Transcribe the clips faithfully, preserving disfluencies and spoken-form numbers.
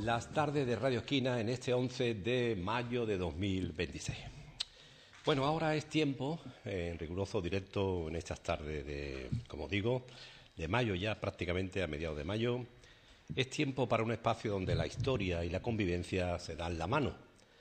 las tardes de Radio Esquina en este once de mayo de dos mil veintiséis. Bueno, ahora es tiempo, eh, en riguroso directo en estas tardes de, como digo, de mayo ya, prácticamente a mediados de mayo, es tiempo para un espacio donde la historia y la convivencia se dan la mano.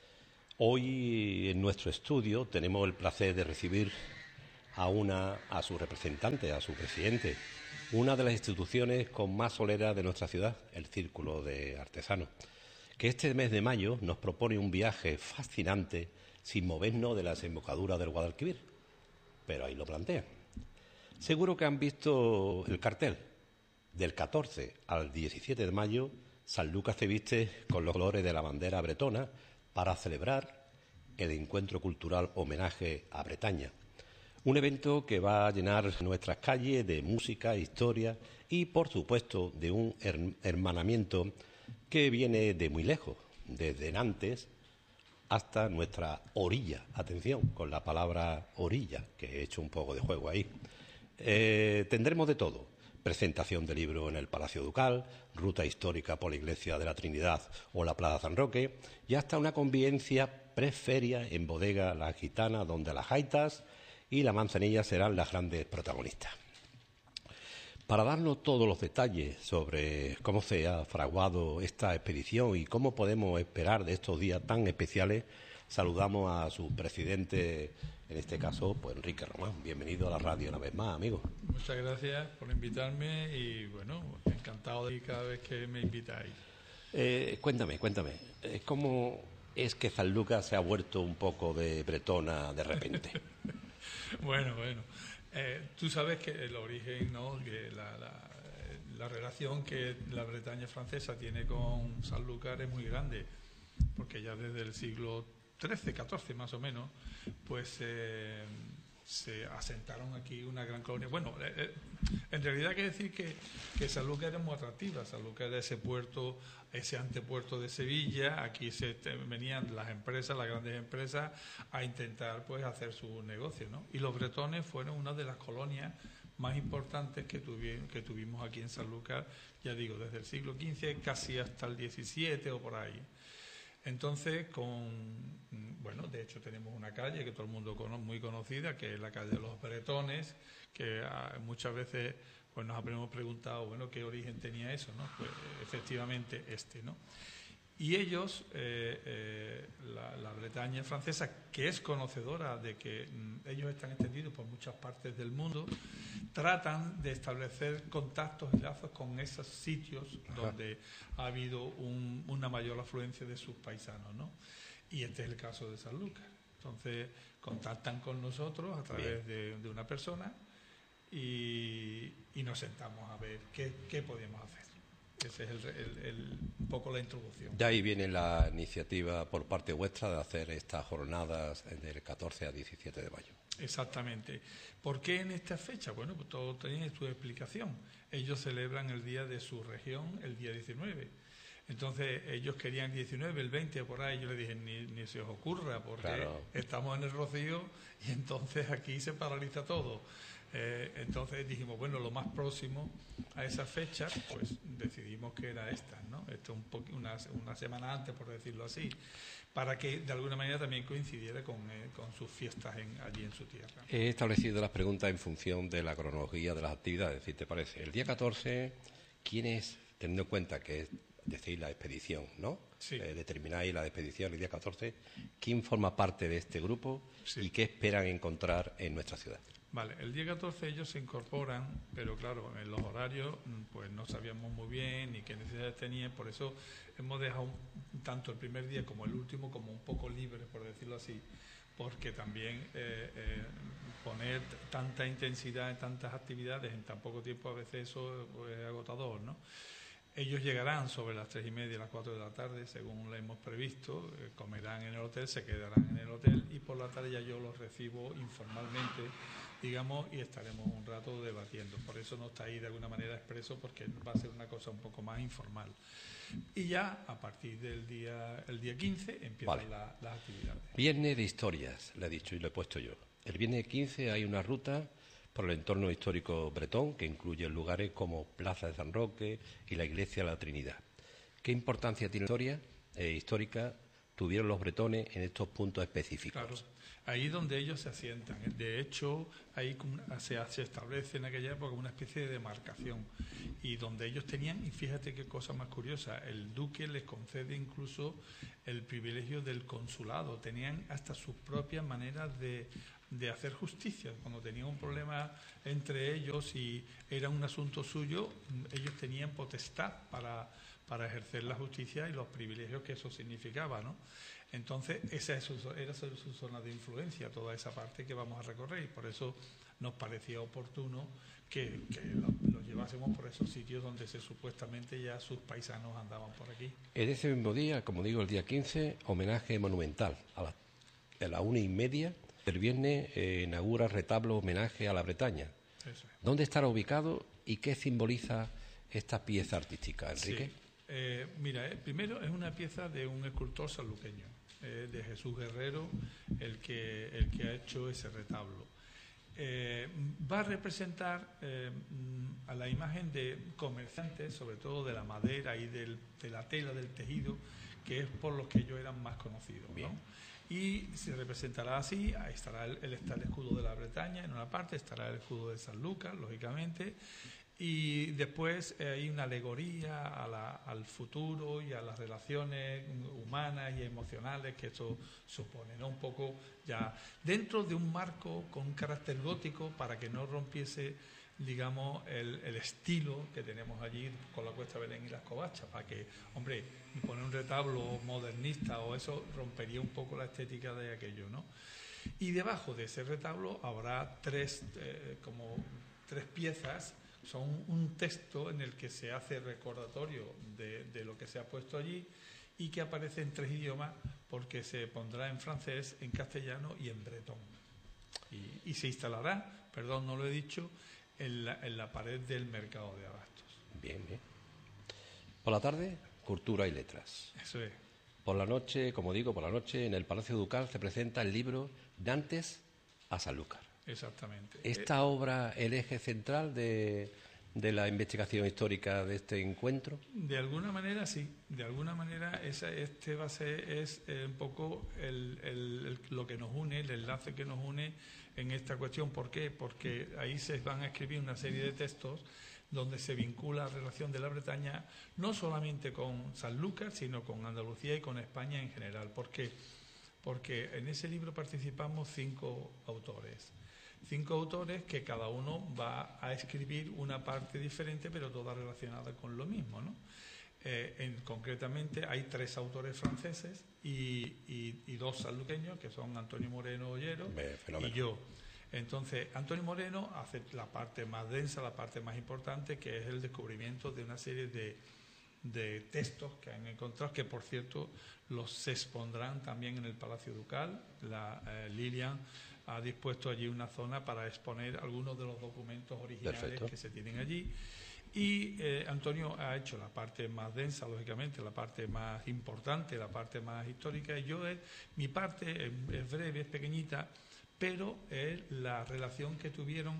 Hoy en nuestro estudio tenemos el placer de recibir a una, a su representante, a su presidente, una de las instituciones con más solera de nuestra ciudad, el Círculo de Artesanos, que este mes de mayo nos propone un viaje fascinante sin movernos de la desembocadura del Guadalquivir. Pero ahí lo plantea. Seguro que han visto el cartel. Del catorce al diecisiete de mayo, Sanlúcar se viste con los colores de la bandera bretona para celebrar el encuentro cultural homenaje a Bretaña. Un evento que va a llenar nuestras calles de música, historia y, por supuesto, de un hermanamiento que viene de muy lejos, desde Nantes hasta nuestra orilla. Atención con la palabra orilla, que he hecho un poco de juego ahí. Eh, tendremos de todo. Presentación de libro en el Palacio Ducal, ruta histórica por la Iglesia de la Trinidad o la Plaza San Roque, y hasta una convivencia preferia en Bodega La Gitana, donde las gaitas y la manzanilla serán las grandes protagonistas. Para darnos todos los detalles sobre cómo se ha fraguado esta expedición y cómo podemos esperar de estos días tan especiales, saludamos a su presidente, en este caso, pues Enrique Román. Bienvenido a la radio una vez más, amigo. Muchas gracias por invitarme y, bueno, encantado de ir cada vez que me invitáis. Eh, cuéntame, cuéntame, ¿cómo es que Sanlúcar se ha vuelto un poco de bretona de repente? Bueno, bueno, eh, tú sabes que el origen, ¿no?, que la, la, la relación que la Bretaña francesa tiene con Sanlúcar es muy grande, porque ya desde el siglo trece, catorce más o menos, pues eh, se asentaron aquí una gran colonia. Bueno, eh, en realidad hay que decir que, que Sanlúcar era muy atractiva. Sanlúcar era ese puerto, ese antepuerto de Sevilla. Aquí se te, venían las empresas, las grandes empresas, a intentar pues hacer su negocio, ¿no? Y los bretones fueron una de las colonias más importantes que, tuvi, que tuvimos aquí en Sanlúcar, ya digo, desde el siglo quince casi hasta el diecisiete o por ahí. Entonces, con, bueno, de hecho tenemos una calle que todo el mundo conoce, muy conocida, que es la calle de los Bretones, que a, muchas veces pues nos hemos preguntado, bueno, ¿qué origen tenía eso?, ¿no? Pues efectivamente este, ¿no? Y ellos, eh, eh, la, la Bretaña francesa, que es conocedora de que mm, ellos están extendidos por muchas partes del mundo, tratan de establecer contactos y lazos con esos sitios donde ha habido un, una mayor afluencia de sus paisanos, ¿no? Y este es el caso de Sanlúcar. Entonces, contactan con nosotros a través de, de una persona y, y nos sentamos a ver qué, qué podemos hacer. Ese es el, el, el, un poco la introducción. De ahí viene la iniciativa por parte vuestra de hacer estas jornadas del catorce a diecisiete de mayo. Exactamente. ¿Por qué en esta fecha? Bueno, pues todo tiene su explicación. Ellos celebran el día de su región, el día diecinueve. Entonces, ellos querían el diecinueve, el veinte, por ahí. Yo les dije, ni, ni se os ocurra, porque claro, estamos en el Rocío y entonces aquí se paraliza todo. Eh, entonces dijimos, bueno, lo más próximo a esa fecha, pues decidimos que era esta, ¿no? Esto un po una, una semana antes, por decirlo así, para que de alguna manera también coincidiera con, eh, con sus fiestas en, allí en su tierra. He establecido las preguntas en función de la cronología de las actividades, si te parece. El día catorce, ¿quién es, teniendo en cuenta que es decir la expedición, ¿no? Sí. Eh, determináis la expedición el día catorce, ¿quién forma parte de este grupo? Sí. ¿Y qué esperan encontrar en nuestra ciudad? Vale, el día catorce ellos se incorporan, pero claro, en los horarios pues no sabíamos muy bien ni qué necesidades tenían, por eso hemos dejado un, tanto el primer día como el último como un poco libre, por decirlo así, porque también eh, eh, poner tanta intensidad en tantas actividades en tan poco tiempo a veces eso pues, es agotador, ¿no? Ellos llegarán sobre las tres y media, las cuatro de la tarde, según lo hemos previsto, eh, comerán en el hotel, se quedarán en el hotel y por la tarde ya yo los recibo informalmente, digamos, y estaremos un rato debatiendo. Por eso no está ahí de alguna manera expreso, porque va a ser una cosa un poco más informal. Y ya a partir del día, el día quince empiezan vale. la, las actividades. Viernes de historias, le he dicho y lo he puesto yo. El viernes quince hay una ruta por el entorno histórico bretón que incluye lugares como Plaza de San Roque y la Iglesia de la Trinidad. ¿Qué importancia tiene la historia eh, histórica tuvieron los bretones en estos puntos específicos? Claro, ahí donde ellos se asientan. De hecho, ahí se, se establece en aquella época una especie de demarcación y donde ellos tenían, y fíjate qué cosa más curiosa, el duque les concede incluso el privilegio del consulado, tenían hasta sus propias maneras de, de hacer justicia. Cuando tenían un problema entre ellos y era un asunto suyo, ellos tenían potestad para, para ejercer la justicia y los privilegios que eso significaba, ¿no? Entonces, esa es su, era su, su zona de influencia, toda esa parte que vamos a recorrer, y por eso nos parecía oportuno que, que lo, lo llevásemos por esos sitios donde se, supuestamente ya sus paisanos andaban por aquí. En ese mismo día, como digo, el día quince, homenaje monumental. A la, a la una y media del viernes eh, inaugura retablo homenaje a la Bretaña. Eso es. ¿Dónde estará ubicado y qué simboliza esta pieza artística, Enrique? Sí. Eh, mira, eh, primero es una pieza de un escultor sanluqueño, eh, de Jesús Guerrero, el que, el que ha hecho ese retablo. Eh, va a representar eh, a la imagen de comerciantes, sobre todo de la madera y del, de la tela del tejido, que es por los que ellos eran más conocidos, ¿no? Y se representará así, ahí estará el, el, está el escudo de la Bretaña en una parte, estará el escudo de Sanlúcar, lógicamente, y después eh, hay una alegoría a la, al futuro y a las relaciones humanas y emocionales que esto supone, ¿no? Un poco ya dentro de un marco con un carácter gótico para que no rompiese, digamos, el, el estilo que tenemos allí con la Cuesta Belén y las covachas, para que, hombre, poner un retablo modernista o eso rompería un poco la estética de aquello, ¿no? Y debajo de ese retablo habrá tres, eh, como tres piezas. Son un texto en el que se hace recordatorio de, de lo que se ha puesto allí y que aparece en tres idiomas porque se pondrá en francés, en castellano y en bretón. Y, y se instalará, perdón, no lo he dicho, en la, en la pared del mercado de abastos. Bien, bien. Por la tarde, cultura y letras. Eso es. Por la noche, como digo, por la noche en el Palacio Ducal se presenta el libro Nantes a Sanlúcar. Exactamente. ¿Esta eh, obra el eje central de, de la investigación histórica de este encuentro? De alguna manera sí, de alguna manera esa, este va a ser es eh, un poco el, el, el, lo que nos une, el enlace que nos une en esta cuestión. ¿Por qué? Porque ahí se van a escribir una serie de textos donde se vincula la relación de la Bretaña no solamente con Sanlúcar, sino con Andalucía y con España en general. ¿Por qué? Porque en ese libro participamos cinco autores. Cinco autores que cada uno va a escribir una parte diferente, pero toda relacionada con lo mismo, ¿no? Eh, en, concretamente hay tres autores franceses y, y, y dos sanluqueños, que son Antonio Moreno Ollero y yo. Entonces, Antonio Moreno hace la parte más densa, la parte más importante, que es el descubrimiento de una serie de, de textos que han encontrado, que por cierto los se expondrán también en el Palacio Ducal. La, eh, Lilian ha dispuesto allí una zona para exponer algunos de los documentos originales Perfecto. Que se tienen allí. Y eh, Antonio ha hecho la parte más densa, lógicamente, la parte más importante, la parte más histórica. Y yo, eh, mi parte es, es breve, es pequeñita, pero es la relación que tuvieron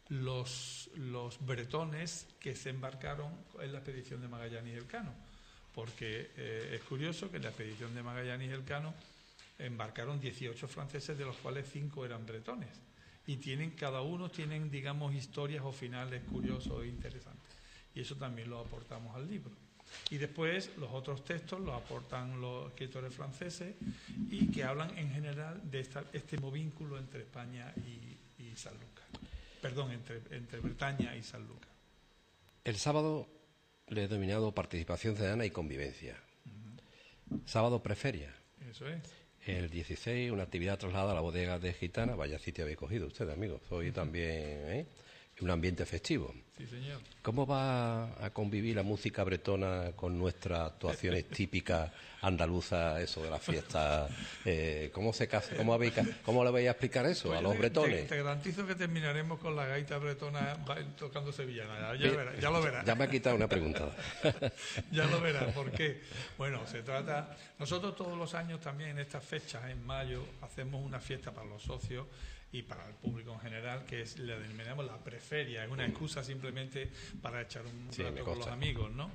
los, los bretones que se embarcaron en la expedición de Magallanes y Elcano. Porque eh, es curioso que en la expedición de Magallanes y Elcano embarcaron dieciocho franceses, de los cuales cinco eran bretones. Y tienen, cada uno tienen, digamos, historias o finales curiosos e interesantes. Y eso también lo aportamos al libro. Y después los otros textos los aportan los escritores franceses y que hablan en general de esta, este vínculo entre España y, y Sanlúcar. Perdón, entre, entre Bretaña y Sanlúcar. El sábado le he denominado participación ciudadana y convivencia. Uh-huh. Sábado preferia. Eso es. El dieciséis, una actividad trasladada a la bodega de Gitana. Vaya sitio habéis cogido ustedes, amigos. Hoy uh-huh. también, ¿eh? Un ambiente festivo. Sí, señor. ¿Cómo va a convivir la música bretona con nuestras actuaciones típicas andaluzas, eso de las fiestas? Eh, ¿Cómo se casa? ¿Cómo, habéis, ¿Cómo le vais a explicar eso pues a los te, bretones? Te, te garantizo que terminaremos con la gaita bretona tocando sevillana. Ya, ya, verás, ya lo verás. Ya me ha quitado una pregunta. Ya lo verás. ¿Por qué? Bueno, se trata... Nosotros todos los años también en estas fechas, en mayo, hacemos una fiesta para los socios y para el público en general, que es la denominamos la preferia, es una excusa simplemente simplemente para echar un sí, rato con los amigos, ¿no?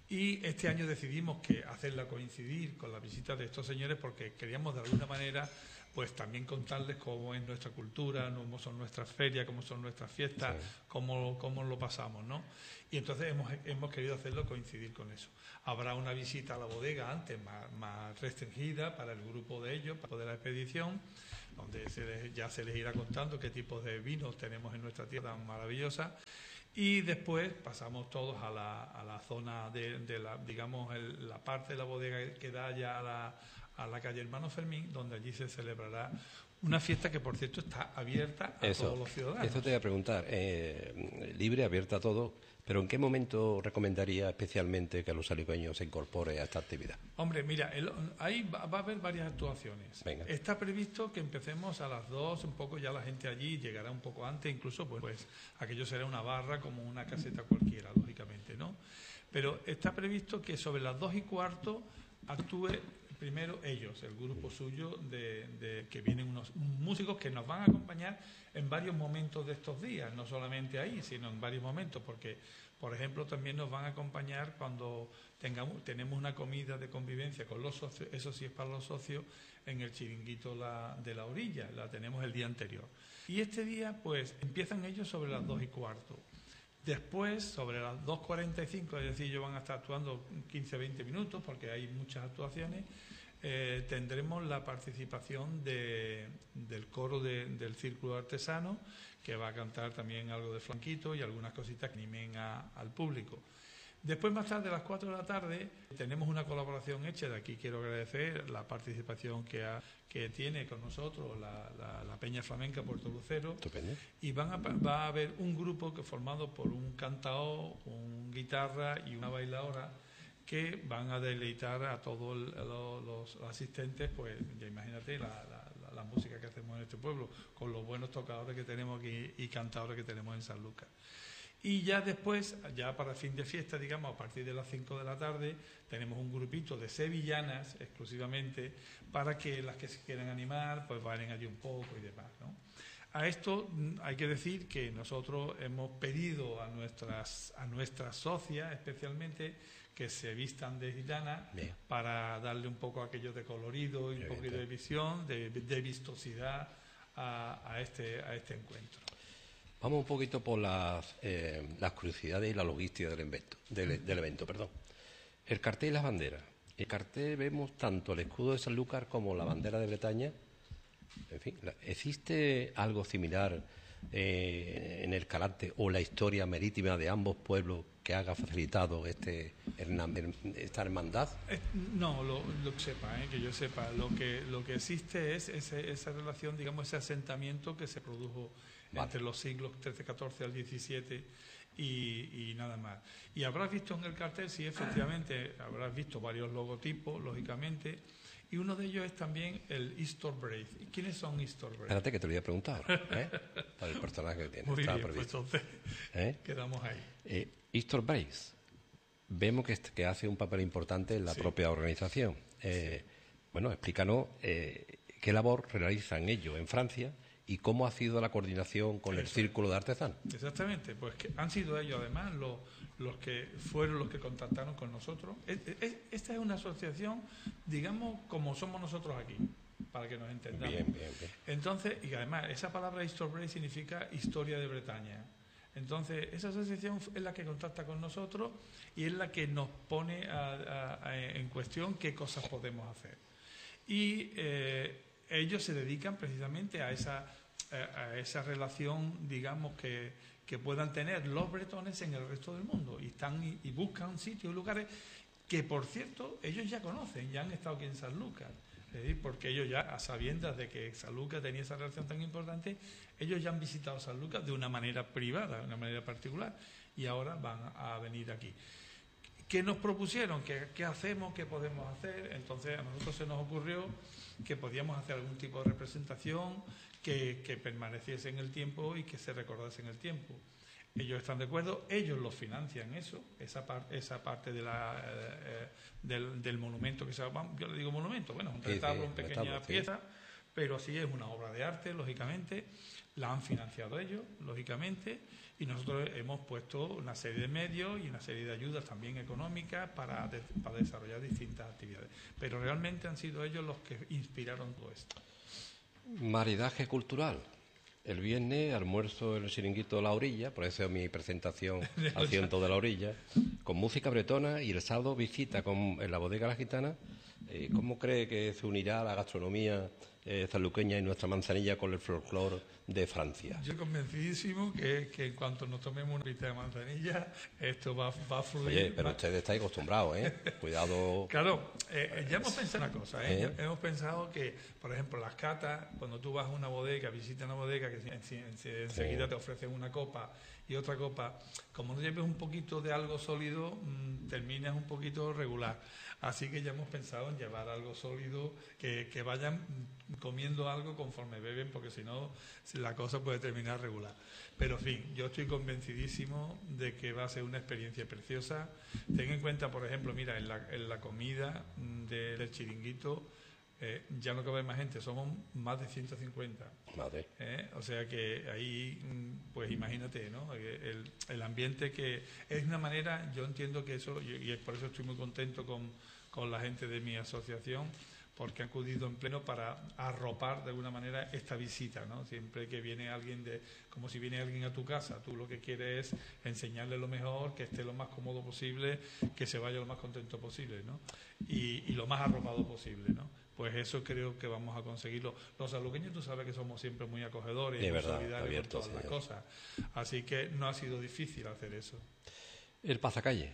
Y este año decidimos que hacerla coincidir con la visita de estos señores porque queríamos de alguna manera pues también contarles cómo es nuestra cultura, cómo son nuestras ferias, cómo son nuestras fiestas, sí. cómo, cómo lo pasamos, ¿no? Y entonces hemos, hemos querido hacerlo coincidir con eso. Habrá una visita a la bodega antes más, más restringida para el grupo de ellos, para la expedición, donde se les, ya se les irá contando qué tipos de vinos tenemos en nuestra tierra tan maravillosa. Y después pasamos todos a la, a la zona de, de la, digamos, el, la parte de la bodega que da ya a la, a la calle Hermano Fermín, donde allí se celebrará una fiesta que, por cierto, está abierta a eso, todos los ciudadanos. Eso te voy a preguntar, eh, libre, abierta a todo, pero ¿en qué momento recomendaría especialmente que los alicueños se incorpore a esta actividad? Hombre, mira, el, ahí va, va a haber varias actuaciones. Venga. Está previsto que empecemos a las dos, un poco ya la gente allí llegará un poco antes, incluso pues, pues aquello será una barra como una caseta cualquiera, lógicamente, ¿no? Pero está previsto que sobre las dos y cuarto actúe primero ellos, el grupo suyo, de, de que vienen unos músicos que nos van a acompañar en varios momentos de estos días, no solamente ahí, sino en varios momentos, porque, por ejemplo, también nos van a acompañar cuando tengamos tenemos una comida de convivencia con los socios, eso sí es para los socios, en el chiringuito la, de la orilla, la tenemos el día anterior. Y este día, pues, empiezan ellos sobre las dos y cuarto. Después, sobre las dos cuarenta y cinco, es decir, ellos van a estar actuando quince a veinte minutos, porque hay muchas actuaciones, eh, tendremos la participación de, del coro de, del Círculo Artesano, que va a cantar también algo de flanquito y algunas cositas que animen a, al público. Después, más tarde, a las cuatro de la tarde, tenemos una colaboración hecha. De aquí quiero agradecer la participación que, ha, que tiene con nosotros la, la, la Peña Flamenca Puerto Lucero. Estupendo. Y van a, va a haber un grupo que formado por un cantaor, un guitarra y una bailadora que van a deleitar a todos los, los asistentes, pues ya imagínate la, la, la, la música que hacemos en este pueblo, con los buenos tocadores que tenemos aquí y cantadores que tenemos en Sanlúcar. Y ya después, ya para fin de fiesta, digamos, a partir de las cinco de la tarde, tenemos un grupito de sevillanas exclusivamente para que las que se quieran animar, pues bailen allí un poco y demás, ¿no? A esto hay que decir que nosotros hemos pedido a nuestras, a nuestras socias, especialmente, que se vistan de gitana. Bien. Para darle un poco aquello de colorido y un poquito de visión, de, de vistosidad a, a, este, a este encuentro. Vamos un poquito por las, eh, las curiosidades y la logística del evento, del, del evento, perdón. El cartel y las banderas. En el cartel vemos tanto el escudo de Sanlúcar como la bandera de Bretaña. En fin, ¿existe algo similar eh, en el carácter o la historia marítima de ambos pueblos que haga facilitado este esta hermandad? No, lo, lo que sepa, eh, que yo sepa, lo que lo que existe es ese, esa relación, digamos, ese asentamiento que se produjo vale. entre los siglos trece catorce al diecisiete y, y nada más. Y habrás visto en el cartel, sí, efectivamente, habrás visto varios logotipos, lógicamente, y uno de ellos es también el Easter Brace. ¿Quiénes son Easter Brace? Espérate que te lo voy a preguntar, ¿eh? Para el personaje que tiene. Muy Estaba bien, previsto. pues entonces ¿Eh? quedamos ahí. Eh, Easter Brace, vemos que, que hace un papel importante en la sí. propia organización. Eh, sí. Bueno, explícanos eh, qué labor realizan ellos en Francia y cómo ha sido la coordinación con Eso. el Círculo de Artesanos. Exactamente, pues que han sido ellos además los, los que fueron los que contactaron con nosotros. Es, es, esta es una asociación, digamos, como somos nosotros aquí, para que nos entendamos. Bien, bien, bien. Entonces, y además, esa palabra Easter Brace significa historia de Bretaña. Entonces, esa asociación es la que contacta con nosotros y es la que nos pone a, a, a, en cuestión qué cosas podemos hacer. Y eh, ellos se dedican precisamente a esa, a esa relación, digamos, que, que puedan tener los bretones en el resto del mundo. Y, están, y, y buscan sitios y lugares que, por cierto, ellos ya conocen, ya han estado aquí en Sanlúcar. Es decir, porque ellos ya, a sabiendas de que Sanlúcar tenía esa relación tan importante, ellos ya han visitado Sanlúcar de una manera privada, de una manera particular, y ahora van a venir aquí. ¿Qué nos propusieron? ¿Qué, qué hacemos? ¿Qué podemos hacer? Entonces a nosotros se nos ocurrió que podíamos hacer algún tipo de representación que, que permaneciese en el tiempo y que se recordase en el tiempo. Ellos están de acuerdo, ellos lo financian eso, esa, par, esa parte de la, eh, del, del monumento que se llama, yo le digo monumento, bueno, un retablo, una pequeña retablo, pieza, sí. pero sí es una obra de arte, lógicamente, la han financiado ellos, lógicamente, y nosotros hemos puesto una serie de medios y una serie de ayudas también económicas para, de, para desarrollar distintas actividades. Pero realmente han sido ellos los que inspiraron todo esto. Maridaje cultural. El viernes almuerzo en el Chiringuito de la Orilla, por eso es mi presentación al ciento de la Orilla, con música bretona, y el sábado visita con, en la bodega La Gitana. Eh, ¿Cómo cree que se unirá la gastronomía eh, sanluqueña y nuestra manzanilla con el folclore de Francia? Yo convencidísimo que, que en cuanto nos tomemos una pita de manzanilla, esto va, va a fluir. Oye, pero va... ustedes estáis acostumbrados, ¿eh? Cuidado. Claro, eh, ya hemos pensado una cosa, ¿eh? ¿Eh? Hemos pensado que, por ejemplo, las catas, cuando tú vas a una bodega, visitas una bodega, que enseguida sí. te ofrecen una copa y otra copa, como no lleves un poquito de algo sólido, mmm, terminas un poquito regular. Así que ya hemos pensado en llevar algo sólido, que, que vayan comiendo algo conforme beben, porque si no, la cosa puede terminar regular. Pero, en fin, yo estoy convencidísimo de que va a ser una experiencia preciosa. Ten en cuenta, por ejemplo, mira, en la, en la comida de, del Chiringuito, eh, ya no cabe más gente, somos más de ciento cincuenta. Madre. ¿Eh? O sea que ahí, pues imagínate, ¿no? El, el ambiente que es una manera, yo entiendo que eso, y, y por eso estoy muy contento con, con la gente de mi asociación, porque ha acudido en pleno para arropar de alguna manera esta visita, ¿no? Siempre que viene alguien, de como si viene alguien a tu casa, tú lo que quieres es enseñarle lo mejor, que esté lo más cómodo posible, que se vaya lo más contento posible, ¿no? Y, y lo más arropado posible, ¿no? Pues eso creo que vamos a conseguirlo. Los sanluqueños, tú sabes que somos siempre muy acogedores, muy solidarios con todas las cosas. Así que no ha sido difícil hacer eso. El pasacalle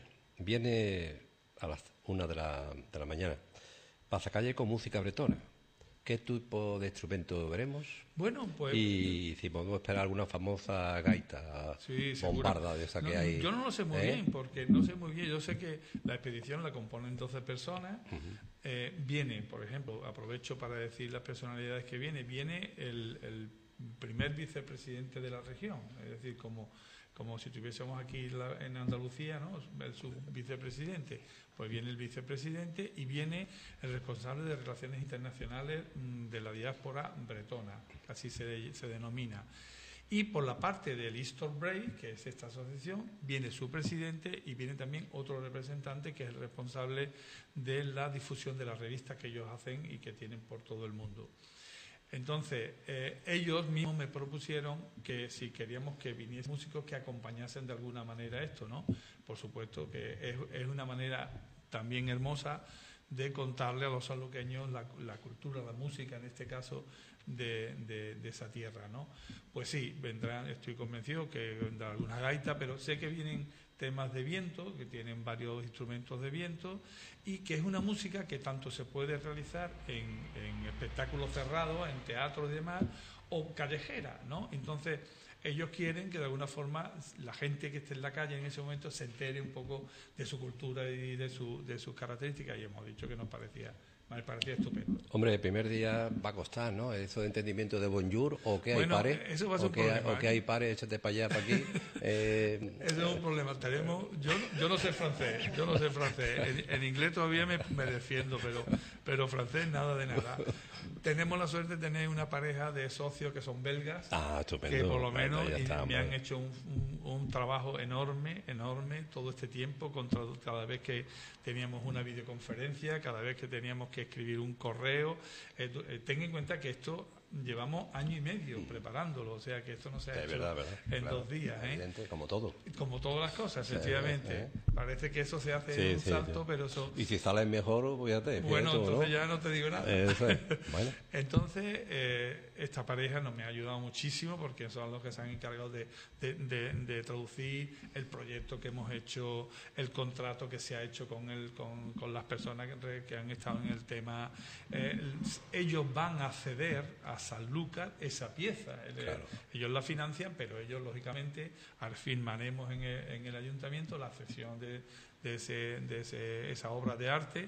viene a las una de la, de la mañana. Pasacalle con música bretona. ¿Qué tipo de instrumento veremos? Bueno, pues... Y si podemos esperar alguna famosa gaita, sí, bombarda de esa que no, hay. Yo no lo sé muy ¿eh? bien, porque no sé muy bien. Yo sé que la expedición la componen doce personas. Uh-huh. eh, viene, por ejemplo, aprovecho para decir las personalidades que viene. Viene el, el primer vicepresidente de la región, es decir, como... como si tuviésemos aquí la, en Andalucía, ¿no? El subvicepresidente, pues viene el vicepresidente y viene el responsable de Relaciones Internacionales de la diáspora bretona, así se, se denomina. Y por la parte del Easter Break, que es esta asociación, viene su presidente y viene también otro representante que es el responsable de la difusión de las revistas que ellos hacen y que tienen por todo el mundo. Entonces, eh, ellos mismos me propusieron que si queríamos que viniesen músicos que acompañasen de alguna manera esto, ¿no? Por supuesto que es, es una manera también hermosa de contarle a los sanluqueños la, la cultura, la música, en este caso, de, de, de esa tierra, ¿no? Pues sí, vendrán, estoy convencido que vendrá alguna gaita, pero sé que vienen temas de viento, que tienen varios instrumentos de viento, y que es una música que tanto se puede realizar en, en espectáculos cerrados, en teatro y demás, o callejera, ¿no? Entonces, ellos quieren que de alguna forma la gente que esté en la calle en ese momento se entere un poco de su cultura y de, su, de sus características, y hemos dicho que nos parecía... Me parecía estupendo. Hombre, el primer día va a costar, ¿no? Eso de entendimiento de bonjour, o que bueno, hay pares, eso va a ser o, un que problema, hay, o que hay pares, échate para allá, para aquí. Eh... Eso es un problema. Tenemos, yo, yo no sé francés, yo no sé francés. En, en inglés todavía me, me defiendo, pero, pero francés nada de nada. Tenemos la suerte de tener una pareja de socios que son belgas, ah, estupendo. que por lo menos bueno, está, me bueno. han hecho un, un, un trabajo enorme, enorme, todo este tiempo, contra, cada vez que teníamos una videoconferencia, cada vez que teníamos que escribir un correo. Eh, eh, ten en cuenta que esto llevamos año y medio preparándolo, o sea que esto no se ha es hecho verdad, verdad, en claro, dos días. ¿eh? Evidente, como todo. Como todas las cosas, efectivamente. Eh, eh. Parece que eso se hace sí, en un sí, salto, sí. pero eso... Y si sales mejor, fíjate. Bueno, tú, entonces ¿no? ya no te digo nada. Eso es. Bueno. Entonces, eh, esta pareja nos me ha ayudado muchísimo porque son los que se han encargado de, de, de, de traducir el proyecto que hemos hecho, el contrato que se ha hecho con, el, con, con las personas que, que han estado en el tema. Eh, ellos van a ceder a Sanlúcar esa pieza. Claro. Ellos la financian, pero ellos, lógicamente, firmaremos en el, en el ayuntamiento la cesión de, de, ese, de ese, esa obra de arte.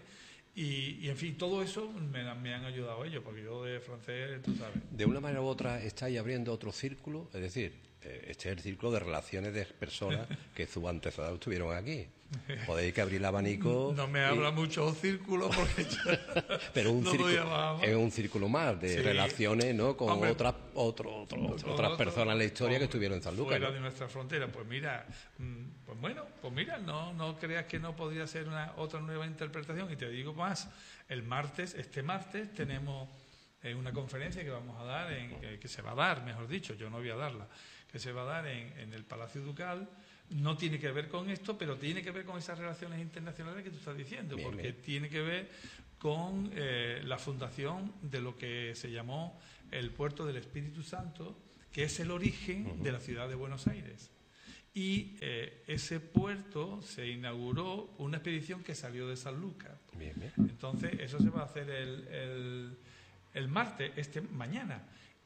Y, y, en fin, todo eso me, me han ayudado ellos, porque yo de francés, tú sabes. De una manera u otra estáis abriendo otro círculo, es decir, este es el círculo de relaciones de personas que sus antecesores estuvieron aquí. Podéis que abrir el abanico. No me y... habla mucho círculo porque yo pero un no círculo, es un círculo más de sí. relaciones, ¿no? Con Hombre, otras otro, otro, con otras otro, personas en la historia con, que estuvieron en Sanlúcar. Fuera ¿no? de nuestra frontera. Pues mira, pues bueno, pues mira, no, no creas que no podría ser una otra nueva interpretación. Y te digo más, el martes, este martes tenemos eh, una conferencia que vamos a dar, en, eh, que se va a dar, mejor dicho, yo no voy a darla, que se va a dar en, en el Palacio Ducal. No tiene que ver con esto, pero tiene que ver con esas relaciones internacionales que tú estás diciendo, bien, porque bien. tiene que ver con eh, la fundación de lo que se llamó el Puerto del Espíritu Santo, que es el origen uh-huh. de la ciudad de Buenos Aires. Y eh, ese puerto se inauguró una expedición que salió de Sanlúcar. Bien, bien. Entonces, eso se va a hacer el, el, el martes, este mañana.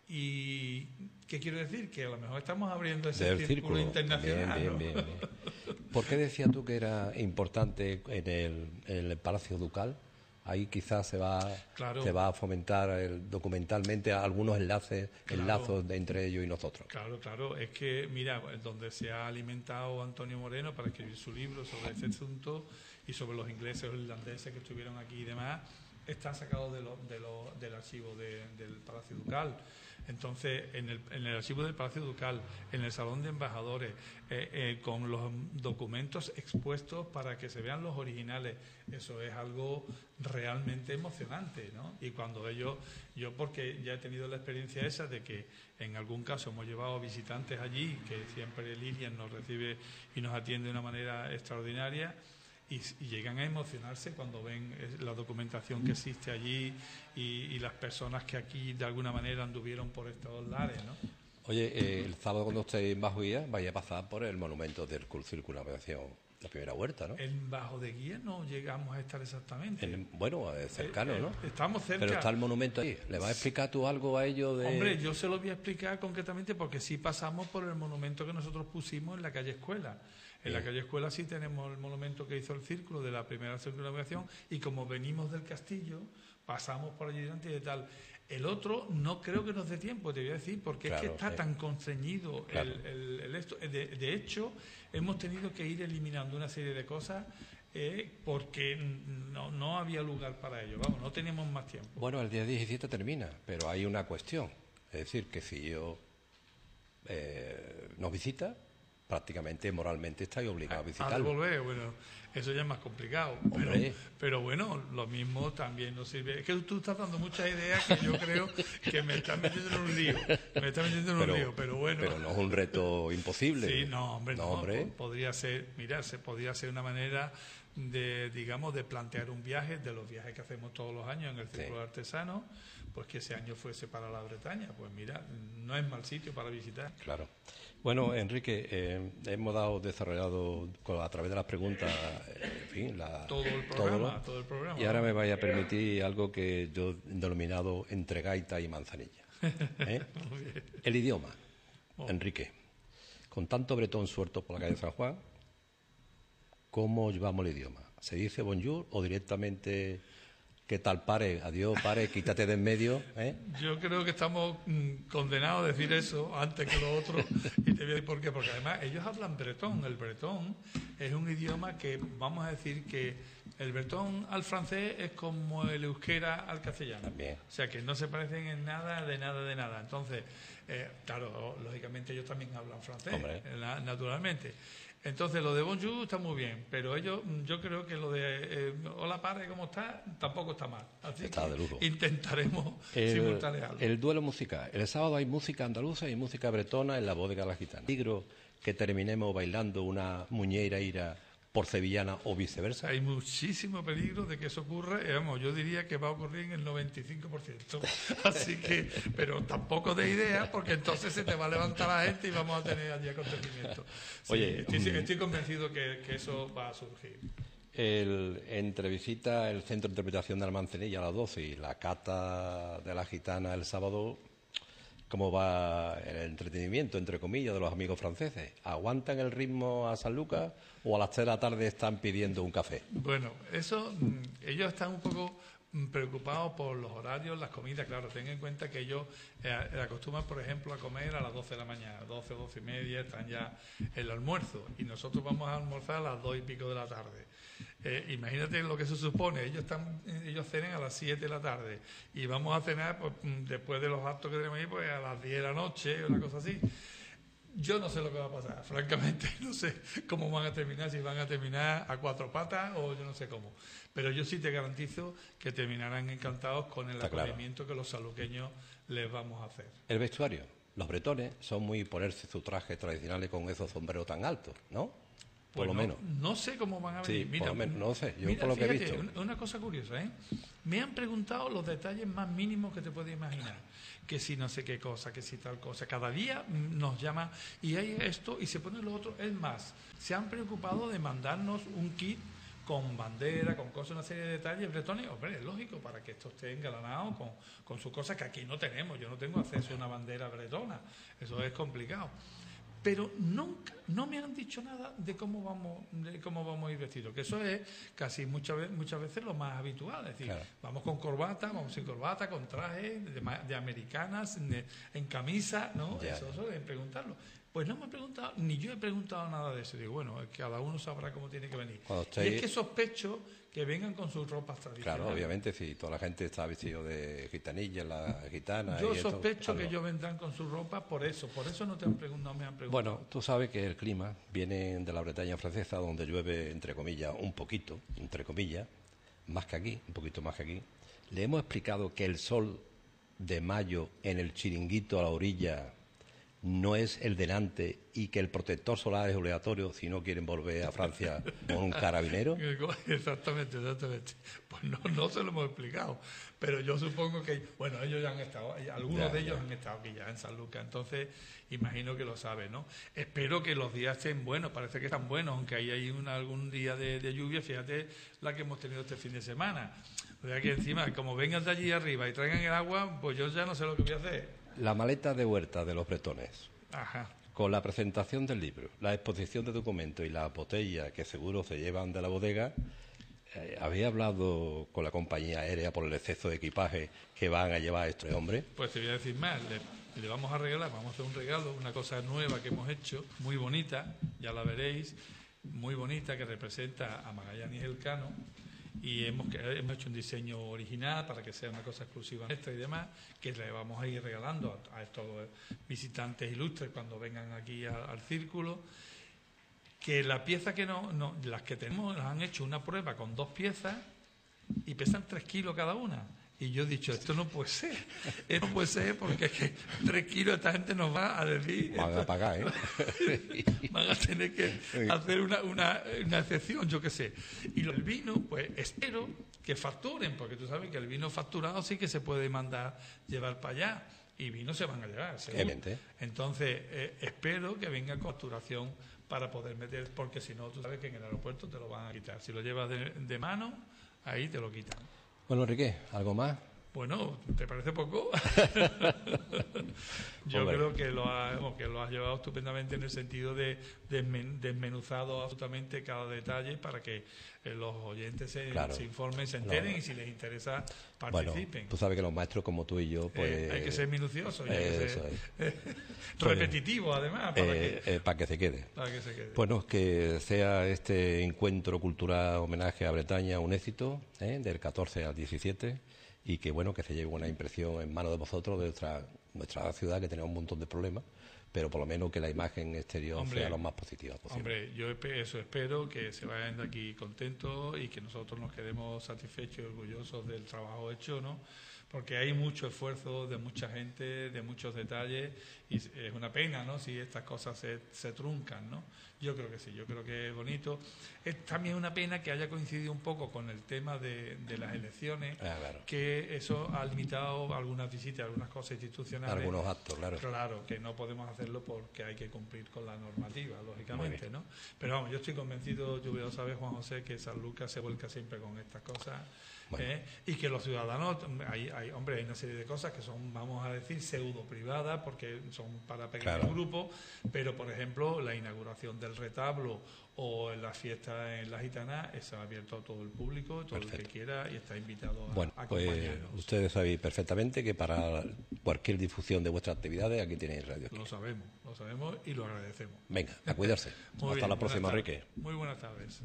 ¿Y qué quiero decir? Que a lo mejor estamos abriendo ese círculo, círculo internacional. Bien, ¿no? bien, bien, bien. ¿Por qué decías tú que era importante en el, en el Palacio Ducal? Ahí quizás se va, claro. se va a fomentar el, documentalmente algunos enlaces, claro. enlazos de, entre ellos y nosotros. Claro, claro. Es que, mira, donde se ha alimentado Antonio Moreno para escribir su libro sobre este asunto y sobre los ingleses o irlandeses que estuvieron aquí y demás, está sacado de lo, de lo, del archivo de, del Palacio Ducal. Entonces, en el, en el archivo del Palacio Ducal, en el Salón de Embajadores, eh, eh, con los documentos expuestos para que se vean los originales, eso es algo realmente emocionante, ¿no? Y cuando ellos, yo porque ya he tenido la experiencia esa de que en algún caso hemos llevado visitantes allí, que siempre Lilian nos recibe y nos atiende de una manera extraordinaria, Y, y llegan a emocionarse cuando ven la documentación que existe allí y, y las personas que aquí de alguna manera anduvieron por estos lares, ¿no? Oye, eh, el sábado cuando estéis en Bajo Guía vaya a pasar por el monumento del Círculo de Navegación, la primera huerta, ¿no? En Bajo de Guía no llegamos a estar exactamente. En, bueno, es cercano, eh, eh, ¿no? Estamos cerca. Pero está el monumento ahí. ¿Le vas a explicar tú algo a ellos de...? Hombre, yo se lo voy a explicar concretamente porque sí pasamos por el monumento que nosotros pusimos en la calle Escuela. En Bien. la calle Escuela sí tenemos el monumento que hizo el círculo de la primera circunnavegación y como venimos del castillo, pasamos por allí delante y tal. El otro no creo que nos dé tiempo, te voy a decir, porque claro, es que está sí. tan constreñido claro. el, el, el esto. De, de hecho, hemos tenido que ir eliminando una serie de cosas eh, porque no, no había lugar para ello. Vamos, no teníamos más tiempo. Bueno, el día diecisiete termina, pero hay una cuestión. Es decir, que si yo eh, nos visita, prácticamente moralmente estáis obligados a visitarlo. A devolver, bueno, eso ya es más complicado. Pero, pero bueno, lo mismo también nos sirve. Es que tú estás dando muchas ideas que yo creo que me están metiendo en un lío. Me están metiendo en un pero, lío, pero bueno. Pero no es un reto imposible. Sí, no, hombre, no. no hombre. Podría ser, mira, se podría ser una manera de, digamos, de plantear un viaje, de los viajes que hacemos todos los años en el Círculo sí. Artesano, pues que ese año fuese para la Bretaña. Pues mira, no es mal sitio para visitar. Claro. Bueno, Enrique, eh, hemos dado desarrollado a través de las preguntas, en fin, la, todo, el programa, todo, todo el programa. Y ahora me vaya a permitir algo que yo he denominado entre gaita y manzanilla. ¿eh? El idioma, oh. Enrique. Con tanto bretón suelto por la calle San Juan, ¿cómo llevamos el idioma? ¿Se dice bonjour o directamente... ¿Qué tal, pare? Adiós, pare, quítate de en medio. ¿eh? Yo creo que estamos mm, condenados a decir eso antes que lo otro. Y te voy a decir por qué. Porque además ellos hablan bretón. El bretón es un idioma que, vamos a decir que el bretón al francés es como el euskera al castellano. También. O sea, que no se parecen en nada, de nada, de nada. Entonces, eh, claro, lógicamente ellos también hablan francés, eh, naturalmente. Entonces, lo de bonjour está muy bien, pero ellos, yo creo que lo de eh, hola, padre, ¿cómo está? Tampoco está mal. Así está que de lujo. Intentaremos el, simultanearlo. El duelo musical. El sábado hay música andaluza y música bretona en la bodega La Gitana. ¿Peligro que terminemos bailando una muñeira ira por sevillana o viceversa? Hay muchísimo peligro de que eso ocurra. Eh, vamos, yo diría que va a ocurrir en el noventa y cinco por ciento. Así que, pero tampoco de idea, porque entonces se te va a levantar la gente y vamos a tener allí acontecimientos. Sí, Oye, estoy, um, estoy convencido que, que eso va a surgir. El, entre visita el Centro de Interpretación de la Manzanilla a las doce y la cata de la Gitana el sábado, ¿cómo va el entretenimiento, entre comillas, de los amigos franceses? ¿Aguantan el ritmo a San Lucas? ¿O a las tres de la tarde están pidiendo un café? Bueno, eso, ellos están un poco preocupados por los horarios, las comidas. Claro, ten en cuenta que ellos eh, acostumbran, por ejemplo, a comer a las doce de la mañana, doce, doce y media, están ya el almuerzo, y nosotros vamos a almorzar a las dos y pico de la tarde. Eh, imagínate lo que se supone, ellos están, ellos cenan a las siete de la tarde, y vamos a cenar pues, después de los actos que tenemos ahí, pues a las diez de la noche, una cosa así. Yo no sé lo que va a pasar, francamente, no sé cómo van a terminar, si van a terminar a cuatro patas o yo no sé cómo. Pero yo sí te garantizo que terminarán encantados con el acogimiento que los saluqueños les vamos a hacer. El vestuario. Los bretones son muy ponerse sus trajes tradicionales con esos sombreros tan altos, ¿no? Por Pues lo no, menos. No sé cómo van a venir. Sí, mira, por lo menos, no sé, yo mira, por lo fíjate, que he visto. Una cosa curiosa, ¿eh? Me han preguntado los detalles más mínimos que te puedes imaginar. Que si no sé qué cosa, que si tal cosa. Cada día nos llama y hay esto y se pone lo otro. Es más, se han preocupado de mandarnos un kit con bandera, con cosas, una serie de detalles bretones. Hombre, es lógico, para que esto esté engalanado con, con sus cosas que aquí no tenemos. Yo no tengo acceso a una bandera bretona. Eso es complicado. Pero nunca, no me han dicho nada de cómo vamos, de cómo vamos a ir vestidos, que eso es casi muchas veces, muchas veces lo más habitual, es decir, claro. Vamos con corbata, vamos sin corbata, con traje de, de americanas, de, en camisa, ¿no? Ya, eso, eso deben preguntarlo. Pues no me han preguntado, ni yo he preguntado nada de eso. Digo, bueno, cada uno sabrá cómo tiene que venir. Usted... Y es que sospecho que vengan con sus ropas tradicionales. Claro, obviamente, si toda la gente está vestido de gitanilla, la gitana... Yo y sospecho esto, que ellos vendrán con su ropa por eso, por eso no, te han pregun- no me han preguntado. Bueno, tú sabes que el clima viene de la Bretaña francesa, donde llueve, entre comillas, un poquito, entre comillas, más que aquí, un poquito más que aquí. Le hemos explicado que el sol de mayo en el Chiringuito a la orilla no es el delante y que el protector solar es obligatorio si no quieren volver a Francia con un carabinero. Exactamente, exactamente. Pues no, no se lo hemos explicado, pero yo supongo que, bueno, ellos ya han estado, algunos ya, de ellos ya. han estado aquí ya en San Lucas, entonces imagino que lo saben, ¿no? Espero que los días estén buenos, parece que están buenos, aunque hay ahí una, algún día de, de lluvia, fíjate la que hemos tenido este fin de semana. O sea que encima, como vengan de allí arriba y traigan el agua, pues yo ya no sé lo que voy a hacer. La maleta de huerta de los bretones. Ajá. Con la presentación del libro, la exposición de documentos y la botella que seguro se llevan de la bodega, eh, ¿había hablado con la compañía aérea por el exceso de equipaje que van a llevar estos hombres? Pues te voy a decir más, le, le vamos a regalar, vamos a hacer un regalo, una cosa nueva que hemos hecho, muy bonita, ya la veréis, muy bonita, que representa a Magallanes Elcano. Y hemos, hemos hecho un diseño original para que sea una cosa exclusiva nuestra y demás, que le vamos a ir regalando a, a estos visitantes ilustres cuando vengan aquí a, al círculo. Que la pieza que no, no, las que tenemos, las han hecho una prueba con dos piezas y pesan tres kilos cada una. Y yo he dicho, esto no puede ser, esto no puede ser porque es que tres kilos esta gente nos va a decir... Van a pagar, ¿eh? Van a tener que hacer una, una, una excepción, yo qué sé. Y el vino, pues espero que facturen, porque tú sabes que el vino facturado sí que se puede mandar llevar para allá. Y vino se van a llevar, seguro. Entonces, eh, espero que venga con facturación para poder meter, porque si no, tú sabes que en el aeropuerto te lo van a quitar. Si lo llevas de, de mano, ahí te lo quitan. Bueno, Enrique, ¿algo más? Bueno, ¿te parece poco? Yo Hombre. creo que lo, ha, que lo has llevado estupendamente en el sentido de desmen, desmenuzado absolutamente cada detalle para que eh, los oyentes se, claro. se informen, se enteren no. y si les interesa participen. Bueno, tú sabes que los maestros como tú y yo, pues... Eh, hay que ser minuciosos y hay que ser es. repetitivo, además, para, eh, que, eh, para que se quede. Para que se quede. Bueno, que sea este encuentro cultural homenaje a Bretaña un éxito, ¿eh? Del catorce al diecisiete, y que bueno, que se lleve una impresión en manos de vosotros de nuestra, nuestra ciudad, que tenemos un montón de problemas, pero por lo menos que la imagen exterior hombre, sea lo más positiva posible. Hombre, yo eso espero, que se vayan de aquí contentos y que nosotros nos quedemos satisfechos y orgullosos del trabajo hecho, ¿no? Porque hay mucho esfuerzo de mucha gente, de muchos detalles, y es una pena, ¿no?, si estas cosas se, se truncan, ¿no? Yo creo que sí, yo creo que es bonito. Es también una pena que haya coincidido un poco con el tema de, de las elecciones, ah, claro. que eso ha limitado algunas visitas, algunas cosas institucionales. Algunos actos, claro. Claro, que no podemos hacerlo porque hay que cumplir con la normativa, lógicamente, ¿no? Pero vamos, yo estoy convencido, yo lo sabe Juan José, que San Lucas se vuelca siempre con estas cosas. Bueno. ¿Eh? Y que los ciudadanos, hay, hay, hombre, hay una serie de cosas que son, vamos a decir, pseudo privadas, porque son para pequeños claro. grupos, pero por ejemplo, la inauguración del retablo o en las fiestas en la Gitana está abierto a todo el público, todo Perfecto. El que quiera, y está invitado a, bueno, a pues acompañarnos. Ustedes saben perfectamente que para cualquier difusión de vuestras actividades aquí tenéis Radio Esquí. Lo sabemos, lo sabemos y lo agradecemos. Venga, a cuidarse. Hasta bien, la próxima, Enrique. Muy buenas tardes.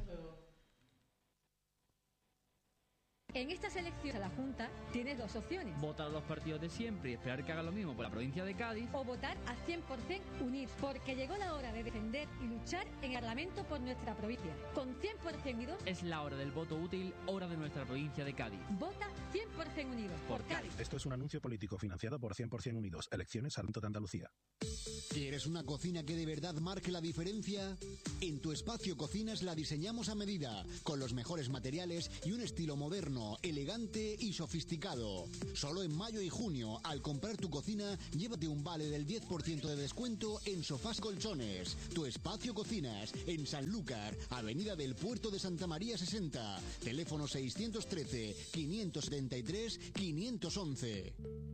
En estas elecciones a la Junta tienes dos opciones. Votar a los partidos de siempre y esperar que hagan lo mismo por la provincia de Cádiz. O votar a cien por ciento Unidos, porque llegó la hora de defender y luchar en el Parlamento por nuestra provincia. Con cien por ciento Unidos es la hora del voto útil, hora de nuestra provincia de Cádiz. Vota cien por ciento Unidos por, por Cádiz. Esto es un anuncio político financiado por cien por ciento Unidos. Elecciones al de Andalucía. ¿Quieres una cocina que de verdad marque la diferencia? En Tu Espacio Cocinas la diseñamos a medida, con los mejores materiales y un estilo moderno, elegante y sofisticado. Solo en mayo y junio, al comprar tu cocina, llévate un vale del diez por ciento de descuento en sofás colchones. Tu Espacio Cocinas, en Sanlúcar, Avenida del Puerto de Santa María sesenta, teléfono seiscientos trece, quinientos setenta y tres, quinientos once.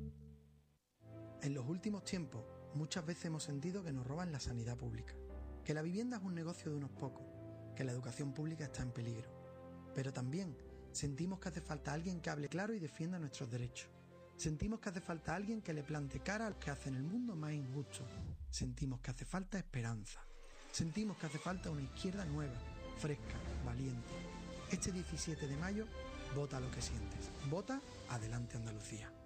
En los últimos tiempos, muchas veces hemos sentido que nos roban la sanidad pública, que la vivienda es un negocio de unos pocos, que la educación pública está en peligro. Pero también sentimos que hace falta alguien que hable claro y defienda nuestros derechos. Sentimos que hace falta alguien que le plante cara a los que hacen el mundo más injusto. Sentimos que hace falta esperanza. Sentimos que hace falta una izquierda nueva, fresca, valiente. Este diecisiete de mayo, vota lo que sientes. Vota Adelante Andalucía.